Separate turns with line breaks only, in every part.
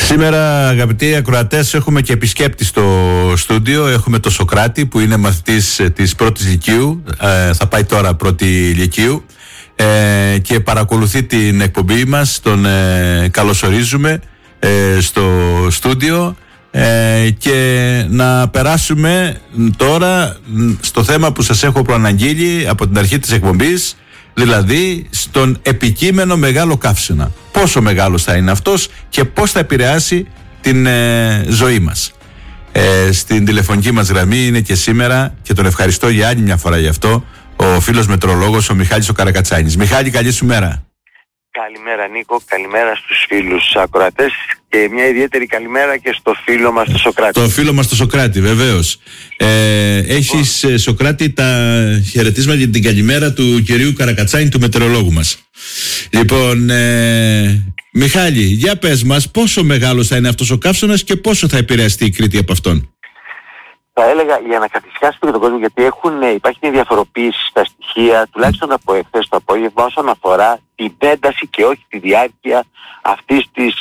Σήμερα, αγαπητοί ακροατές, έχουμε και επισκέπτη στο στούντιο. Έχουμε τον Σοκράτη, που είναι μαθητής της πρώτης λυκείου, θα πάει τώρα πρώτη λυκείου, και παρακολουθεί την εκπομπή μας. Τον καλωσορίζουμε στο στούντιο, και να περάσουμε τώρα στο θέμα που σας έχω προαναγγείλει από την αρχή της εκπομπής, δηλαδή στον επικείμενο μεγάλο καύσωνα. Πόσο μεγάλος θα είναι αυτός και πώς θα επηρεάσει την ζωή μας. Στην τηλεφωνική μας γραμμή είναι και σήμερα, και τον ευχαριστώ για άλλη μια φορά γι' αυτό, ο φίλος μετρολόγος ο Μιχάλης ο Καρακατσάνης. Μιχάλη, καλή σου μέρα.
Καλημέρα Νίκο, καλημέρα στους φίλους ακροατές και μια ιδιαίτερη καλημέρα και στο φίλο μας τον Σοκράτη.
Το φίλο μας τον Σοκράτη, βεβαίως. Έχεις, Σοκράτη, τα χαιρετίσματα για την καλημέρα του κυρίου Καρακατσάνη, του μετεωρολόγου μας. Λοιπόν, Μιχάλη, για πες μας πόσο μεγάλος θα είναι αυτός ο καύσωνας και πόσο θα επηρεαστεί η Κρήτη από αυτόν.
Θα έλεγα, για να καθισιάσετε τον κόσμο, γιατί υπάρχει μια διαφοροποίηση στα στοιχεία, τουλάχιστον από εχθές το απόγευμα, όσον αφορά την ένταση και όχι τη διάρκεια αυτής της,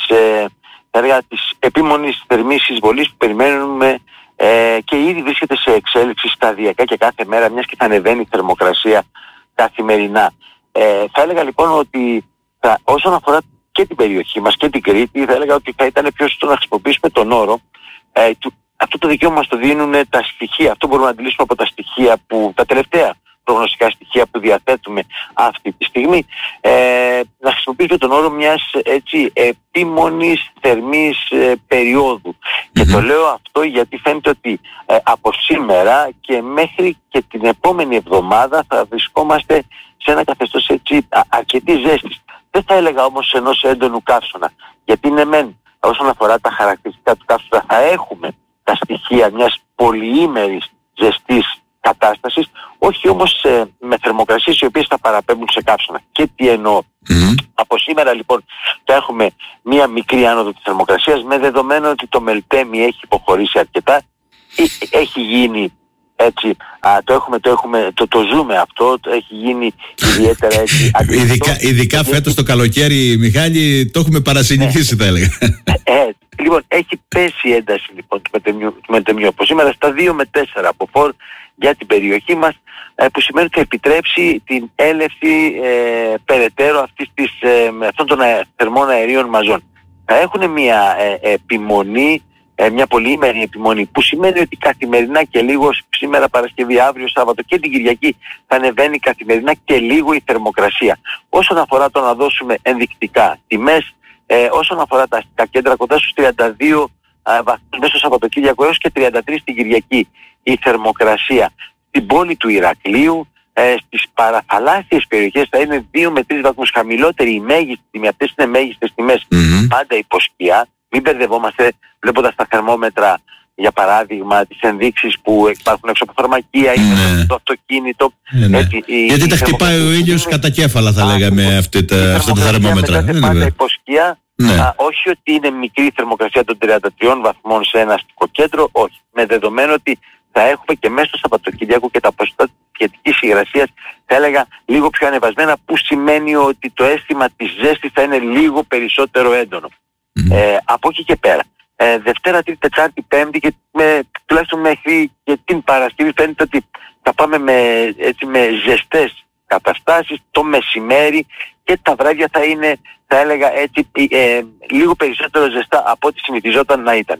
της επίμονης θερμής εισβολής που περιμένουμε, και ήδη βρίσκεται σε εξέλιξη σταδιακά και κάθε μέρα, μιας και θα ανεβαίνει η θερμοκρασία καθημερινά. Θα έλεγα λοιπόν ότι όσον αφορά και την περιοχή μας και την Κρήτη, θα έλεγα ότι θα ήταν πιο σωστό να χρησιμοποιήσουμε τον όρο, αυτό το δικαίωμα μας το δίνουν τα στοιχεία. Αυτό μπορούμε να αντιλήσουμε από τα στοιχεία τα τελευταία προγνωστικά στοιχεία που διαθέτουμε αυτή τη στιγμή. Να χρησιμοποιήσουμε τον όρο μιας επίμονης θερμής περίοδου. Και το λέω αυτό γιατί φαίνεται ότι από σήμερα και μέχρι και την επόμενη εβδομάδα θα βρισκόμαστε σε ένα καθεστώς αρκετή ζέστης. Δεν θα έλεγα όμως ενός έντονου καύσωνα. Γιατί όσον αφορά τα χαρακτηριστικά του καύσωνα θα έχουμε τα στοιχεία μιας πολυήμερης ζεστής κατάστασης, όχι όμως με θερμοκρασίες οι οποίες θα παραπέμπουν σε καύσωνα. Και τι εννοώ. Από σήμερα λοιπόν θα έχουμε μία μικρή άνοδο της θερμοκρασίας, με δεδομένο ότι το Μελτέμι έχει υποχωρήσει αρκετά, έχει γίνει έτσι, το ζούμε αυτό, έχει γίνει ιδιαίτερα έτσι.
Ειδικά φέτος το καλοκαίρι, Μιχάλη, το έχουμε παρασυνηθίσει, θα έλεγα.
Λοιπόν, έχει πέσει η ένταση λοιπόν του Μελτεμιού από σήμερα στα 2 με 4 από φορ για την περιοχή μας, που σημαίνει ότι θα επιτρέψει την έλευση περαιτέρω αυτών των θερμών αερίων μαζών. Θα έχουν μια επιμονή, μια πολυήμερη επιμονή, που σημαίνει ότι καθημερινά και λίγο, σήμερα Παρασκευή, αύριο Σάββατο και την Κυριακή, θα ανεβαίνει καθημερινά και λίγο η θερμοκρασία. Όσον αφορά το να δώσουμε ενδεικτικά τιμές, όσον αφορά τα αστικά κέντρα, κοντά στους 32 βαθμούς μέσα στο Σαββατοκύριακο έως και 33 την Κυριακή η θερμοκρασία. Στην πόλη του Ηρακλείου, στις παραθαλάσσιες περιοχές θα είναι 2 με 3 βαθμούς χαμηλότερη η μέγιστη τιμή. Αυτές είναι μέγιστες τιμές, πάντα υποσκιά. Μην μπερδευόμαστε βλέποντας τα θερμόμετρα, για παράδειγμα, τις ενδείξεις που υπάρχουν έξω από φαρμακεία ή το αυτοκίνητο.
Γιατί τα χτυπάει ο ήλιος κατά κέφαλα, θα λέγαμε, αυτά τα θερμόμετρα.
Πάντα υποσκιά. Όχι ότι είναι μικρή θερμοκρασία των 33 βαθμών σε ένα αστικό κέντρο, όχι. Με δεδομένο ότι θα έχουμε και μέσα στο Σαββατοκύριακο και τα ποσοστά σχετικής υγρασίας, θα έλεγα, λίγο πιο ανεβασμένα, που σημαίνει ότι το αίσθημα της ζέστης θα είναι λίγο περισσότερο έντονο. Από εκεί και πέρα, Δευτέρα, Τρίτη, Τετάρτη, Πέμπτη και τουλάχιστον μέχρι και την Παρασκευή φαίνεται ότι θα πάμε με ζεστές καταστάσεις το μεσημέρι, και τα βράδια θα είναι, θα έλεγα λίγο περισσότερο ζεστά από ό,τι συνηθιζόταν να ήταν.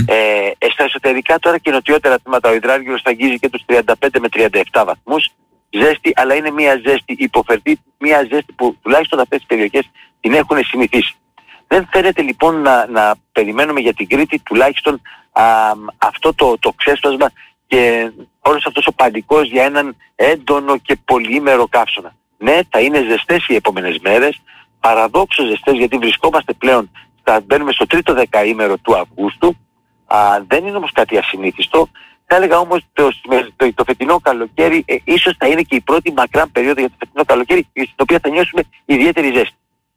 Στα εσωτερικά τώρα και νοτιότερα τμήματα ο υδράργυρος θα αγγίζει και τους 35 με 37 βαθμούς ζέστη, αλλά είναι μια ζέστη υποφερτή, μια ζέστη που τουλάχιστον αυτές τις περιοχές την έχουν συνηθίσει. Δεν φαίνεται λοιπόν να περιμένουμε για την Κρήτη τουλάχιστον αυτό το ξέσπασμα και όλος αυτός ο πανικός για έναν έντονο και πολυήμερο καύσωνα. Ναι, θα είναι ζεστές οι επόμενες μέρες, παραδόξως ζεστές, γιατί βρισκόμαστε πλέον, μπαίνουμε στο τρίτο δεκαήμερο του Αυγούστου. Δεν είναι όμως κάτι ασυνήθιστο. Θα έλεγα όμως το φετινό καλοκαίρι ίσως θα είναι και η πρώτη μακρά περίοδο για το φετινό καλοκαίρι, στην οποία θα νιώσουμε ιδιαίτερη ζέστη.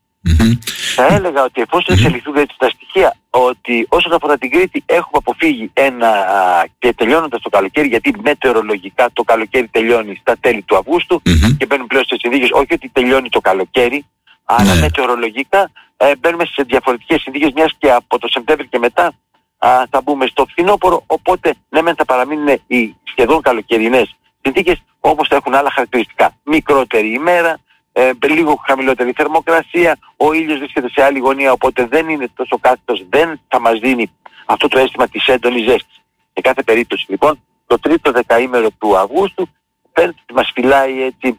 Θα έλεγα ότι εφόσον εξελιχθούν έτσι τα στοιχεία, ότι όσον αφορά την Κρήτη έχουμε αποφύγει και τελειώνοντας το καλοκαίρι, γιατί μετεωρολογικά το καλοκαίρι τελειώνει στα τέλη του Αυγούστου και μπαίνουν πλέον στις συνθήκες, όχι ότι τελειώνει το καλοκαίρι, Αλλά μετεωρολογικά μπαίνουμε σε διαφορετικές συνθήκες, μιας και από το Σεπτέμβριο και μετά θα μπούμε στο φθινόπωρο, οπότε ναι μεν θα παραμείνουν οι σχεδόν καλοκαιρινές συνθήκες, όμως θα έχουν άλλα χαρακτηριστικά. Μικρότερη ημέρα, λίγο χαμηλότερη θερμοκρασία, ο ήλιος βρίσκεται σε άλλη γωνία, οπότε δεν είναι τόσο κάθετος, δεν θα μας δίνει αυτό το αίσθημα της έντονης ζέστης. Σε κάθε περίπτωση λοιπόν, το τρίτο δεκαήμερο του Αυγούστου φαίνεται ότι μας φυλάει έτσι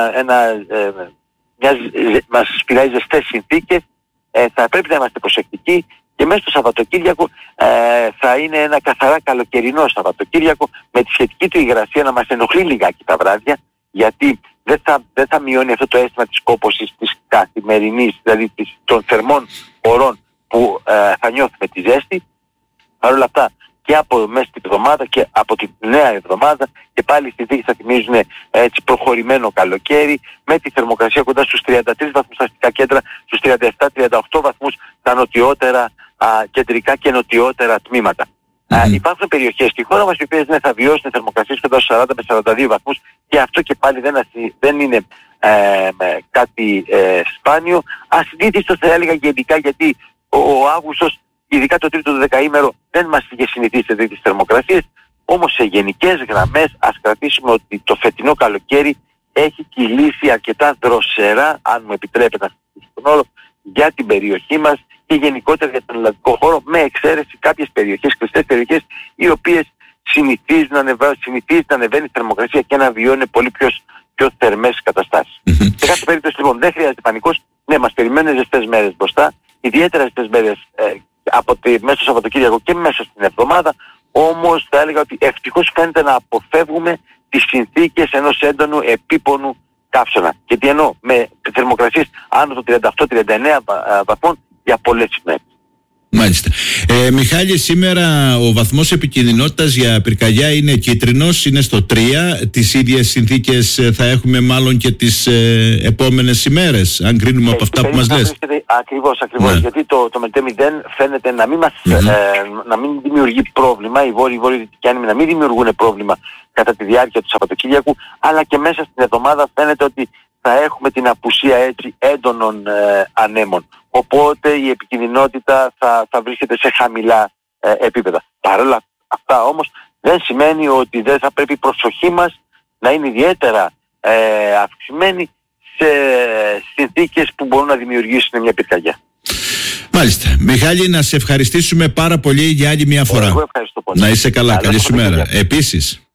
μας φυλάει ζεστές συνθήκες, θα πρέπει να είμαστε προσεκτικοί και μέσα στο Σαββατοκύριακο θα είναι ένα καθαρά καλοκαιρινό Σαββατοκύριακο, με τη σχετική του υγρασία να μας ενοχλεί λιγάκι τα βράδια, γιατί δεν θα μειώνει αυτό το αίσθημα της κόπωσης της καθημερινής, δηλαδή των θερμών ωρών που θα νιώθουμε τη ζέστη. Παρ' όλα αυτά και από μέσα στην εβδομάδα και από τη νέα εβδομάδα και πάλι οι συνθήκες θα θυμίζουν έτσι προχωρημένο καλοκαίρι, με τη θερμοκρασία κοντά στους 33 βαθμούς στα αστικά κέντρα, στους 37-38 βαθμούς στα νοτιότερα κεντρικά και νοτιότερα τμήματα. Υπάρχουν περιοχές στη χώρα μας οι οποίες θα βιώσουν θερμοκρασίες κοντά στους 40 με 42 βαθμούς και αυτό και πάλι δεν είναι κάτι σπάνιο. Ασυνήθιστο θα έλεγα γενικά, γιατί ο Αύγουστος, ειδικά το τρίτο δεκαήμερο, δεν μας είχε συνηθίσει σε τέτοιες θερμοκρασίες, όμως σε γενικές γραμμές ας κρατήσουμε ότι το φετινό καλοκαίρι έχει κυλήσει αρκετά δροσερά, αν μου επιτρέπετε να σας τον όρο, για την περιοχή μας και γενικότερα για τον ελληνικό χώρο, με εξαίρεση κάποιες περιοχές, κλειστές περιοχές, οι οποίες συνηθίζουν να ανεβαίνει η θερμοκρασία και να βιώνουν πολύ πιο θερμές καταστάσεις. Σε κάθε περίπτωση λοιπόν δεν χρειάζεται πανικός, ναι, μας περιμένουν ζεστές μέρες μπροστά, ιδιαίτερα ζεστές μέρες μέσα στο Σαββατοκύριακο και μέσα στην εβδομάδα, όμως θα έλεγα ότι ευτυχώς φαίνεται να αποφεύγουμε τις συνθήκες ενός έντονου επίπονου καύσωνα. Και τι εννοώ, με θερμοκρασίες άνω των 38-39 βαθμών για πολλές ημέρες.
Μάλιστα. Μιχάλη, σήμερα ο βαθμός επικινδυνότητας για πυρκαγιά είναι κίτρινος, είναι στο 3. Τις ίδιες συνθήκες θα έχουμε μάλλον και τις επόμενες ημέρες, αν κρίνουμε από αυτά που μας λες.
Ακριβώς. Ναι. Γιατί το ΜΕΤΕ0 φαίνεται να μην δημιουργεί πρόβλημα, οι βόρειοι-δυτικοί άνεμοι να μην δημιουργούν πρόβλημα κατά τη διάρκεια του Σαββατοκύριακου, αλλά και μέσα στην εβδομάδα φαίνεται ότι θα έχουμε την απουσία έτσι έντονων ανέμων. Οπότε η επικινδυνότητα θα βρίσκεται σε χαμηλά επίπεδα. Παρ' όλα αυτά όμως δεν σημαίνει ότι δεν θα πρέπει η προσοχή μας να είναι ιδιαίτερα αυξημένη σε συνθήκες που μπορούν να δημιουργήσουν μια πυρκαγιά.
Μάλιστα. Μιχάλη, να σε ευχαριστήσουμε πάρα πολύ για άλλη μια φορά.
Εγώ ευχαριστώ πολύ.
Να είσαι καλά. Καλή σου μέρα. Επίσης.